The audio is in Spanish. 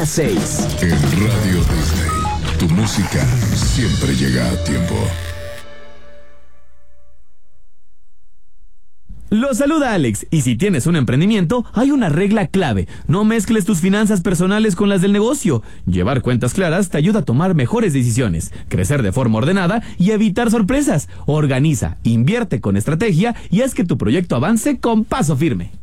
las 6. En Radio Disney, tu música siempre llega a tiempo. Lo saluda Alex, y si tienes un emprendimiento, hay una regla clave: no mezcles tus finanzas personales con las del negocio. Llevar cuentas claras te ayuda a tomar mejores decisiones, crecer de forma ordenada y evitar sorpresas. Organiza, invierte con estrategia y haz que tu proyecto avance con paso firme.